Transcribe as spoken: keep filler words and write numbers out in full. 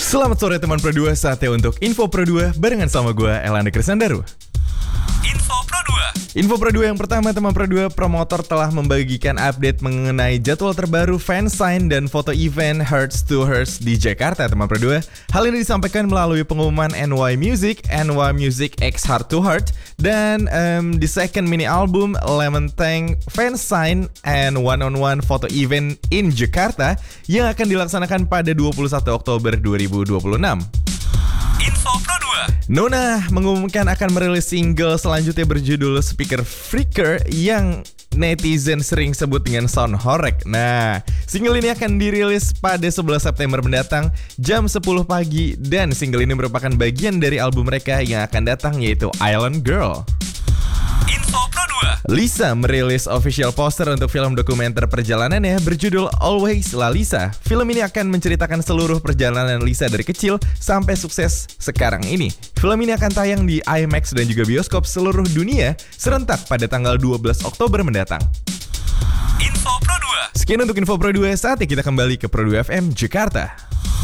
Selamat sore teman Pro dua, saatnya untuk Info Pro dua barengan sama gue, Elanda Krisandaru. Info Pro dua. Info Pro dua yang pertama, teman Pro dua, promotor telah membagikan update mengenai jadwal terbaru fansign dan foto event Hearts to Hearts di Jakarta, teman Pro dua. Hal ini disampaikan melalui pengumuman N Y Music, N Y Music X Heart to Heart, dan um, di second mini album Lemon Tank fansign and one-on-one photo event in Jakarta yang akan dilaksanakan pada dua puluh satu Oktober dua ribu dua puluh enam. Info Pro dua. Nona mengumumkan akan merilis single selanjutnya berjudul Speaker Freaker yang netizen sering sebut dengan sound horek. Nah, single ini akan dirilis pada sebelas September mendatang jam sepuluh pagi dan single ini merupakan bagian dari album mereka yang akan datang, yaitu Island Girl. Info Pro dua. Lisa merilis official poster untuk film dokumenter perjalanannya berjudul Always La Lisa. Film ini akan menceritakan seluruh perjalanan Lisa dari kecil sampai sukses sekarang ini. Film ini akan tayang di IMAX dan juga bioskop seluruh dunia serentak pada tanggal dua belas Oktober mendatang. Info Pro dua. Sekian untuk Info Pro dua, saatnya kita kembali ke Pro dua F M Jakarta.